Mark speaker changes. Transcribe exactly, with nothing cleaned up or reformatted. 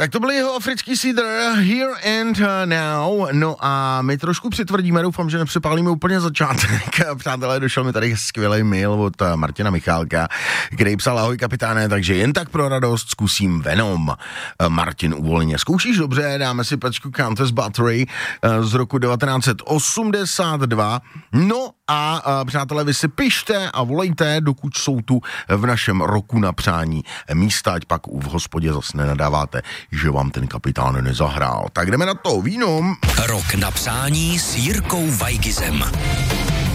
Speaker 1: Tak to byl jeho africký Cedar, Here and Now. No a my trošku přitvrdíme, doufám, že nepřepálíme úplně začátek. Přátelé, došel mi tady skvělý mail od Martina Michálka, který psal: ahoj kapitáne, takže jen tak pro radost zkusím Venom. Martin uvolně. Zkoušíš dobře, dáme si pečku Countess Battery z roku devatenáct set osmdesát dva. No a přátelé, vy si pište a volejte, dokud jsou tu v našem roku na přání místa, ať pak v hospodě zase nenadáváte, že vám ten kapitán nezahrál. Tak jdeme na to, vínom.
Speaker 2: Rok na přání s Jirkou Weigizem.